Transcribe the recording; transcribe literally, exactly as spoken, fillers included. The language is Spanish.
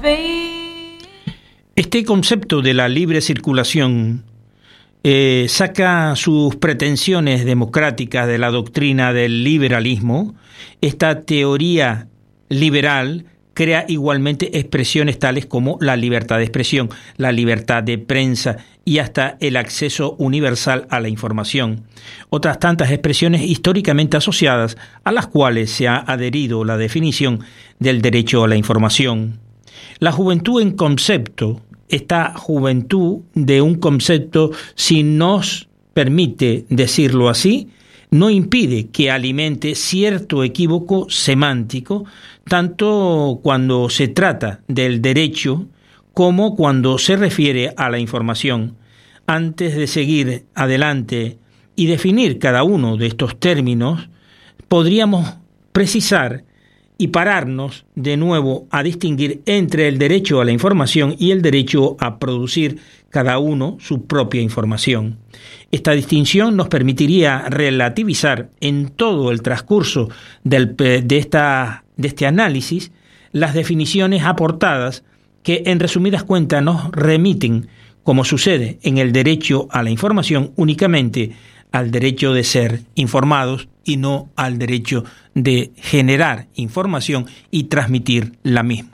Este concepto de la libre circulación eh, saca sus pretensiones democráticas de la doctrina del liberalismo. Esta teoría liberal crea igualmente expresiones tales como la libertad de expresión, la libertad de prensa y hasta el acceso universal a la información. Otras tantas expresiones históricamente asociadas a las cuales se ha adherido la definición del derecho a la información. La juventud en concepto, esta juventud de un concepto, si nos permite decirlo así, no impide que alimente cierto equívoco semántico, tanto cuando se trata del derecho como cuando se refiere a la información. Antes de seguir adelante y definir cada uno de estos términos, podríamos precisar y pararnos de nuevo a distinguir entre el derecho a la información y el derecho a producir cada uno su propia información. Esta distinción nos permitiría relativizar en todo el transcurso del, de, esta, de este análisis las definiciones aportadas que en resumidas cuentas nos remiten, como sucede en el derecho a la información, únicamente al derecho de ser informados y no al derecho de generar información y transmitir la misma.